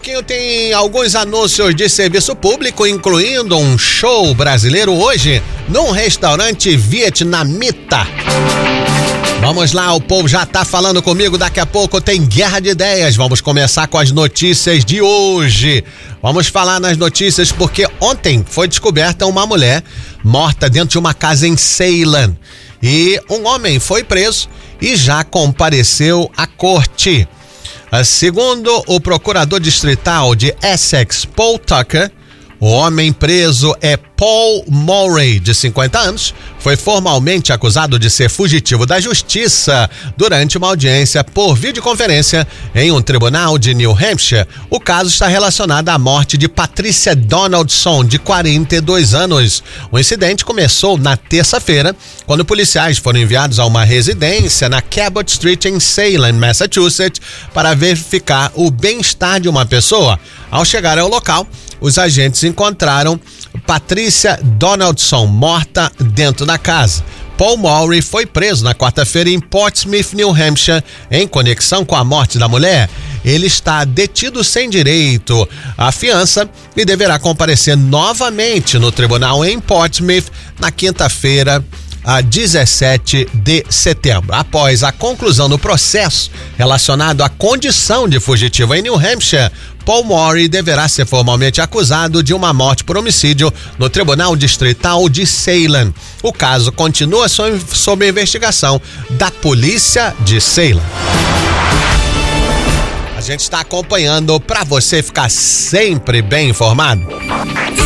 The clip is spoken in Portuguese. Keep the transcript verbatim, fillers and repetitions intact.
pouquinho tem alguns anúncios de serviço público, incluindo um show brasileiro hoje num restaurante vietnamita. Vamos lá, o povo já tá falando comigo, daqui a pouco tem Guerra de Ideias. Vamos começar com as notícias de hoje. Vamos falar nas notícias porque ontem foi descoberta uma mulher morta dentro de uma casa em Ceilândia. E um homem foi preso e já compareceu à corte. Segundo o procurador distrital de Essex, Paul Tucker, o homem preso é Paul Murray, de cinquenta anos, foi formalmente acusado de ser fugitivo da justiça durante uma audiência por videoconferência em um tribunal de New Hampshire. O caso está relacionado à morte de Patricia Donaldson, de quarenta e dois anos. O incidente começou na terça-feira, quando policiais foram enviados a uma residência na Cabot Street, em Salem, Massachusetts, para verificar o bem-estar de uma pessoa. Ao chegar ao local, os agentes encontraram Patricia Donaldson morta dentro da casa. Paul Murray foi preso na quarta-feira em Portsmouth, New Hampshire, em conexão com a morte da mulher. Ele está detido sem direito à fiança e deverá comparecer novamente no tribunal em Portsmouth na quinta-feira, a dezessete de setembro. Após a conclusão do processo relacionado à condição de fugitivo em New Hampshire, Paul Murray deverá ser formalmente acusado de uma morte por homicídio no Tribunal Distrital de Salem. O caso continua sob investigação da polícia de Salem. A gente está acompanhando para você ficar sempre bem informado.